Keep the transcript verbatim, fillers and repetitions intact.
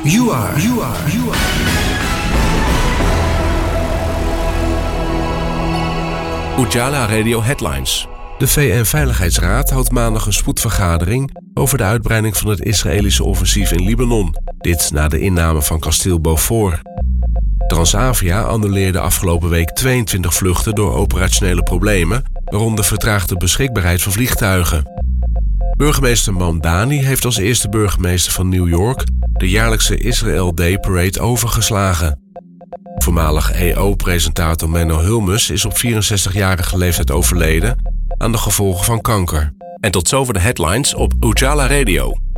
You are. You are. You are. Ujala Radio Headlines. De V N-veiligheidsraad houdt maandag een spoedvergadering over de uitbreiding van het Israëlische offensief in Libanon. Dit na de inname van kasteel Beaufort. Transavia annuleerde afgelopen week tweeëntwintig vluchten door operationele problemen, waaronder vertraagde beschikbaarheid van vliegtuigen. Burgemeester Mamdani heeft als eerste burgemeester van New York de jaarlijkse Israel Day Parade overgeslagen. Voormalig E O-presentator Menno Hulmes is op vierenzestigjarige leeftijd overleden aan de gevolgen van kanker. En tot zover de headlines op Ujala Radio.